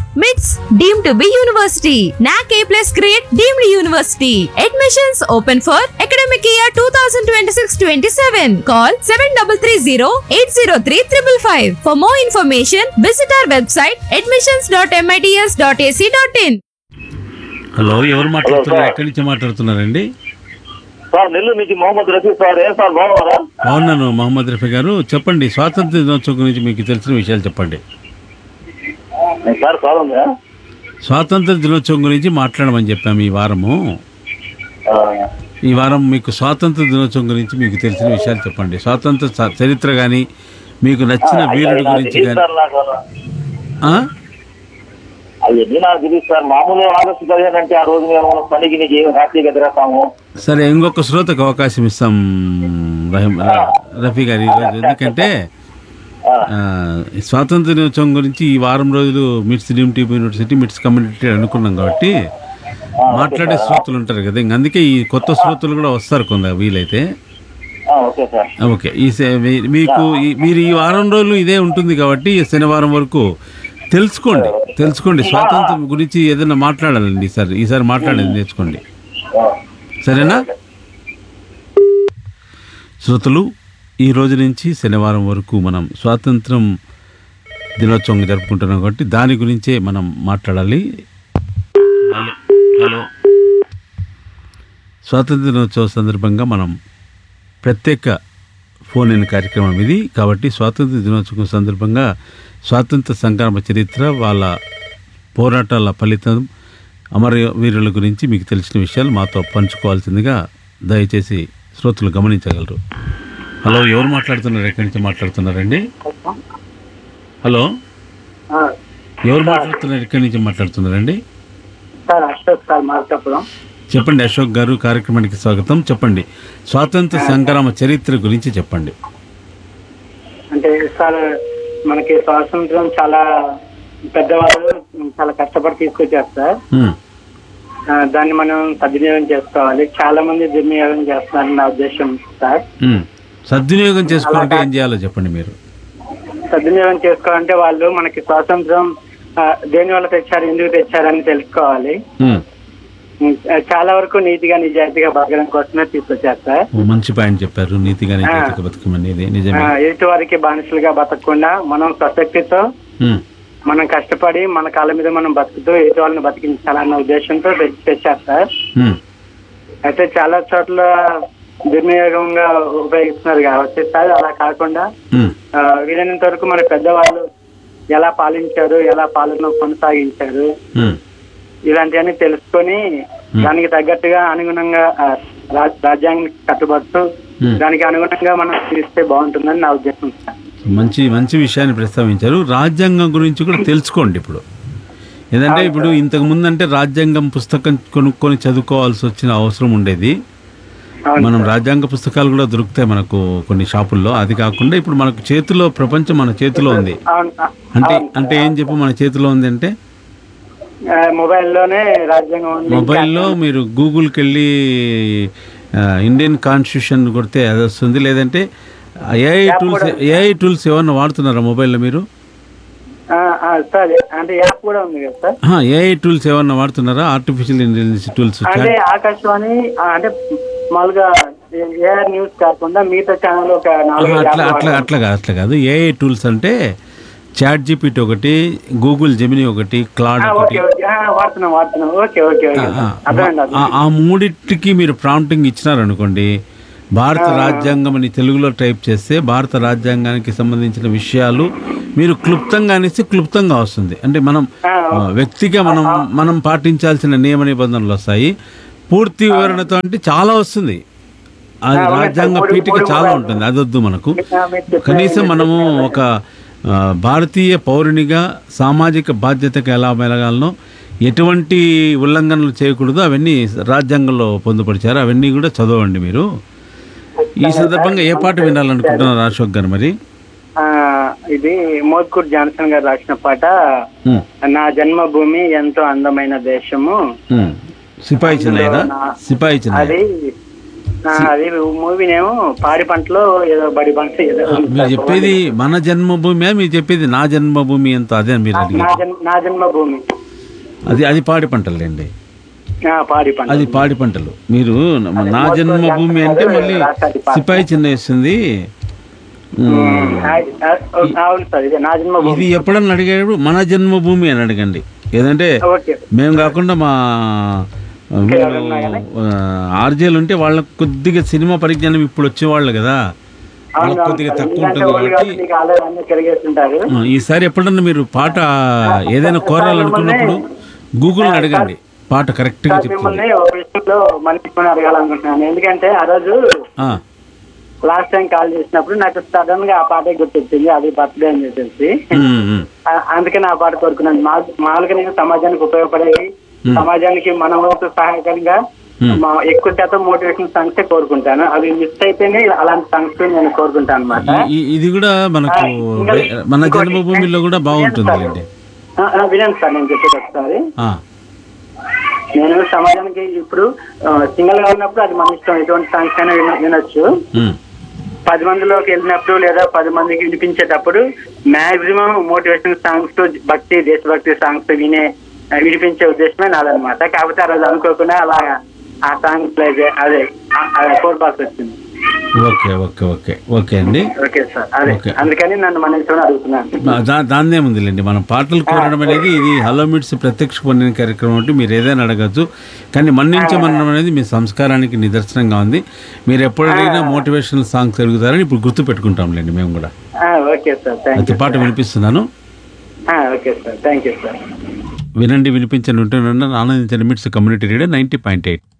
MITS deemed to be university. NAC A+ grade deemed university. Admissions open for academic year 2026-27. Call 7330-803-555. For more information, visit our website admissions.mits.ac.in. Hello, ఎవరు మాట్లాడుతున్నారు? ఎక్కడి నుంచి మాట్లాడుతున్నారండి? Sir Nellore నుంచి Mohammed Rafi sir. ఏం sir బాగున్నారా? బాగున్నాను మహమ్మద్ రఫీ గారు. చెప్పండి, స్వాతంత్ర దినోత్సవం గురించి మీకు తెలిసిన విషయాలు చెప్పండి. సార్ కాదుందా? స్వాతంత్ర దినోత్సవం గురించి మాట్లాడమని చెప్పాము ఈ వారం మీకు స్వాతంత్ర దినోత్సవం గురించి మీకు తెలిసిన విషయాలు చెప్పండి. స్వాతంత్ర చరిత్ర కానీ, మీకు నచ్చిన వీరుడి గురించి కానీ. అవన్నీ నాకు తెలియదు సార్. మామూలుగా ఆగస్టు 15 అంటే ఆ రోజు మేము పనికి హ్యాపీగా తిరగతాము. సరే, ఇంకొక శ్రోతకు అవకాశం ఇస్తాం రఫీ గారు ఈరోజు. ఎందుకంటే స్వాతంత్ర దినోత్సవం గురించి ఈ వారం రోజులు మిట్స్ డీమ్డ్ యూనివర్సిటీ, మిట్స్ కమ్యూనిటీ అనుకున్నాం కాబట్టి మాట్లాడే శ్రోతలు ఉంటారు కదా, ఇంక అందుకే ఈ కొత్త శ్రోతలు కూడా వస్తారు కొంత వీలైతే. ఓకే, మీరు ఈ వారం రోజులు ఇదే ఉంటుంది కాబట్టి శనివారం వరకు తెలుసుకోండి స్వాతంత్రం గురించి ఏదైనా మాట్లాడాలండి. ఈసారి మాట్లాడేది నేర్చుకోండి, సరేనా? శ్రోతలు, ఈ రోజు నుంచి శనివారం వరకు మనం స్వాతంత్రం దినోత్సవం జరుపుకుంటున్నాం కాబట్టి దాని గురించే మనం మాట్లాడాలి. హలో, స్వాతంత్ర దినోత్సవం సందర్భంగా మనం ప్రత్యేక ఫోన్ ఇన్ కార్యక్రమం ఇది కాబట్టి స్వాతంత్ర దినోత్సవం సందర్భంగా స్వాతంత్ర సంగ్రామ చరిత్ర, వాళ్ళ పోరాటాల ఫలితం, అమరవీరుల గురించి మీకు తెలిసిన విషయాలు మాతో పంచుకోవాల్సిందిగా దయచేసి శ్రోతలు గమనించగలరు. హలో, ఎవరు మాట్లాడుతున్నారు? ఎక్కడి నుంచి మాట్లాడుతున్నారండి? హలో, ఎవరు మాట్లాడుతున్నారు? ఎక్కడి నుంచి మాట్లాడుతున్నారండి? చెప్పండి అశోక్ గారు, కార్యక్రమానికి స్వాగతం. చెప్పండి, స్వాతంత్ర సంగ్రామ చరిత్ర గురించి చెప్పండి. అంటే సార్, మనకి స్వాతంత్రం చాలా పెద్దవాళ్ళు చాలా కష్టపడి తీసుకొచ్చారు సార్. దాన్ని మనం సద్వినియోగం చేసుకోవాలి. చాలా మంది దుర్వినియోగం చేస్తున్నారు నా ఉద్దేశం సార్. సద్వినియోగం చేసుకోవాలంటే ఏం చేయాలో చెప్పండి మీరు. సద్వినియోగం చేసుకోవాలంటే వాళ్ళు మనకి స్వాతంత్రం దేని వల్ల తెచ్చారు, ఎందుకు తెచ్చారని తెలుసుకోవాలి. చాలా వరకు నీతిగా నిజాయితీగా బతకడం కోసమే తీసుకొచ్చారు సార్. మంచి పాయింట్ చెప్పారు, నీతిగా నిజాయితీగా బతకమనేది నిజమే. ఎదుటి వారికి బానిసలుగా బతకకుండా మనం స్వశక్తితో మనం కష్టపడి మన కాళ్ళ మీద మనం బతుకుతూ ఎదుటి వాళ్ళని బతికించాలన్న ఉద్దేశంతో తెచ్చారు సార్. అయితే చాలా చోట్ల దుర్వినియోగంగా ఉపయోగిస్తున్నారు కాబట్టి సార్, అలా కాకుండా వీలైనంత వరకు మన పెద్దవాళ్ళు ఎలా పాలించారు, ఎలా పాలన కొనసాగించారు, ఇలాంటివన్నీ తెలుసుకొని దానికి తగ్గట్టుగా అనుగుణంగా రాజ్యాంగానికి కట్టుబడుతూ దానికి అనుగుణంగా మనం తీస్తే బాగుంటుందని నా ఉద్దేశం సార్. మంచి విషయాన్ని ప్రస్తావించారు. రాజ్యాంగం గురించి కూడా తెలుసుకోండి. ఇప్పుడు ఏదంటే ఇప్పుడు ఇంతకు ముందు అంటే రాజ్యాంగం పుస్తకం కొనుక్కొని చదువుకోవాల్సి వచ్చిన అవసరం ఉండేది. మనం రాజ్యాంగ పుస్తకాలు కూడా దొరుకుతాయి మనకు కొన్ని షాపుల్లో. అది కాకుండా ఇప్పుడు మనకు చేతిలో, ప్రపంచం మన చేతిలో ఉంది. అంటే ఏం చెప్పు మన చేతిలో ఉంది అంటే మొబైల్లో మీరు గూగుల్కి వెళ్ళి ఇండియన్ కాన్స్టిట్యూషన్ కొడితే అది వస్తుంది. లేదంటే ఏఐ టూల్స్ ఏమన్నా వాడుతున్నారా మొబైల్లో మీరు? ఏఐ టూల్స్ ఏమన్నా వాడుతున్నారా? Artificial intelligence tools. ఆకాశవాణి అంటే మామూలుగా ఏఆర్ న్యూస్ కాకుండా మిగతా ఛానల్ అట్లా కాదు. ఏఐ టూల్స్ అంటే చాట్ జీపీటీ ఒకటి, గూగుల్ జెమినీ ఒకటి, క్లాడ్ ఒకటి. ఆ మూడింటికి మీరు ప్రాంప్టింగ్ ఇచ్చినారనుకోండి, భారత రాజ్యాంగం అని తెలుగులో టైప్ చేస్తే భారత రాజ్యాంగానికి సంబంధించిన విషయాలు మీరు క్లుప్తంగా అనేసి క్లుప్తంగా వస్తుంది. అంటే మనం వ్యక్తిగా మనం పాటించాల్సిన నియమ నిబంధనలు వస్తాయి. పూర్తి వివరణతో అంటే చాలా వస్తుంది. అది రాజ్యాంగ పీఠిక చాలా ఉంటుంది. అదొద్దు మనకు. కనీసం మనము ఒక భారతీయ పౌరునిగా సామాజిక బాధ్యతకు ఎలా మెలగాలనో, ఎటువంటి ఉల్లంఘనలు చేయకూడదు, అవన్నీ రాజ్యాంగంలో పొందుపరిచారు. అవన్నీ కూడా చదవండి మీరు. ఈ సందర్భంగా ఏ పాట వినాలనుకుంటున్నారు అశోక్ గారు? మరి ఇది మోత్కూర్ జాన్సన్ గారు రాసిన పాట, నా జన్మభూమి ఎంతో అందమైన దేశము. సిపాయి చిన్నయ్య. అది అది మూవీనేమో పాడి పంటలో ఏదో బడి పంట ఏదో ఉంది మీరు సార్. చెప్పేది మన జన్మభూమి, మీరు చెప్పేది నా జన్మభూమి ఎంత అదే మీరు అడిగేది? నా జన్మభూమి. అది పాడి పంటలండి. పాడి పంట. అది పాడి పంటలు. మీరు నా జన్మభూమి అంటే మళ్ళీ సిపాయి చిన్న వేస్తుంది. అవును సార్, ఇదే నా జన్మభూమి. ఇది ఎప్పుడన్నా అడిగేటప్పుడు మన జన్మభూమి అని అడగండి. ఏదంటే ఓకే. మేము కాకుండా మా ఆర్జేలు ఉంటే వాళ్ళకి కొద్దిగా సినిమా పరిజ్ఞానం ఇప్పుడు వచ్చేవాళ్ళు కదా, వాళ్ళకి కొద్దిగా తక్కువ ఉంటుంది కాబట్టి ఈసారి ఎప్పుడన్నా మీరు పాట ఏదైనా కోరాలనుకున్నప్పుడు గూగుల్ని అడగండి, పాట కరెక్ట్గా చెప్తుంది. అడగాలనుకుంటున్నాను, ఎందుకంటే ఆ రోజు లాస్ట్ టైం కాల్ చేసినప్పుడు నాకు సడన్ గా ఆ పాటే గుర్తొచ్చింది, అది బర్త్డే అని చెప్పేసి. అందుకని ఆ పాట కోరుకున్నాను. మామూలుగా నేను సమాజానికి ఉపయోగపడేవి, సమాజానికి మన వంతు సహాయకరంగా ఎక్కువ శాతం మోటివేషన్ సాంగ్స్ కోరుకుంటాను. అవి మిస్ అయితేనే అలాంటి సాంగ్స్ నేను కోరుకుంటాను అనమాట. ఇది కూడా మనకు మన జన్మభూమిలో కూడా బాగుంటుంది అండి. వినండి సార్, నేను చెప్పేది ఒకసారి. నేను సమాజానికి ఇప్పుడు సింగిల్ గా ఉన్నప్పుడు అది మన ఇష్టం, ఎటువంటి సాంగ్స్ అయినా వినొచ్చు. 10 మందిలోకి వెళ్ళినప్పుడు లేదా 10 మందికి వినిపించేటప్పుడు మాక్సిమం మోటివేషన్ సాంగ్స్, భక్తి దేశభక్తి సాంగ్స్ వినిపించే ఉద్దేశమే నాదనమాట. కాకపోతే ఆ రోజు అనుకోకుండా అలా ఆ సాంగ్ ప్లే అదే కోల్పాల్సి వచ్చింది. ఓకే ఓకే ఓకే ఓకే అండి. ఓకే సార్, అదే అందుకని నన్ను మన ఇంట్లో అడుగుతున్నాను. దాన్నే ఉందిలేండి, మనం పాటలు కోరడం అనేది ఇది హలో మిట్స్ ప్రత్యక్ష పొందిన కార్యక్రమం అంటే మీరు ఏదైనా అడగచ్చు. కానీ మన్నించమనడం అనేది మీ సంస్కారానికి నిదర్శనంగా ఉంది. మీరు ఎప్పుడైనా మోటివేషనల్ సాంగ్స్ అడుగుతారని ఇప్పుడు గుర్తు పెట్టుకుంటాంలేండి మేము కూడా. ఓకే సార్, ప్రతి పాట వినిపిస్తున్నాను. Okay sir, thank you sir. వినండి, వినిపించండి, ఉంటున్నాను, ఆనందించండి. మిట్స్ కమ్యూనిటీ రేడియో 90.8.